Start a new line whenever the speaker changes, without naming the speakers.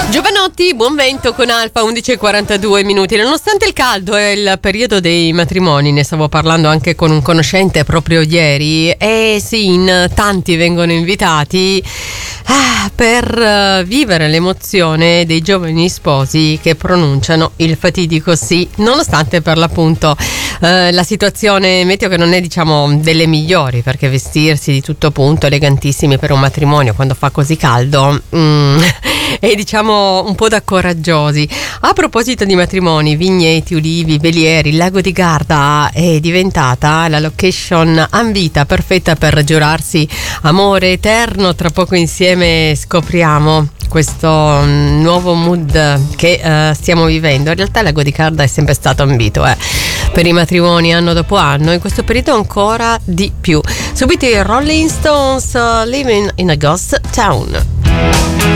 Giovanotti, buon vento con Alfa, 11:42 minuti. Nonostante il caldo e il periodo dei matrimoni, ne stavo parlando anche con un conoscente proprio ieri, e sì, in tanti vengono invitati per vivere l'emozione dei giovani sposi che pronunciano il fatidico sì, nonostante per l'appunto la situazione meteo che non è, diciamo, delle migliori, perché vestirsi di tutto punto elegantissimi per un matrimonio quando fa così caldo è, diciamo, un po' da coraggiosi. A proposito di matrimoni, vigneti, ulivi, velieri, il lago di Garda è diventata la location ambita, perfetta per giurarsi amore eterno. Tra poco insieme scopriamo questo nuovo mood che stiamo vivendo. In realtà il lago di Garda è sempre stato ambito per i matrimoni anno dopo anno, in questo periodo ancora di più. Subito i Rolling Stones, Living in a Ghost Town.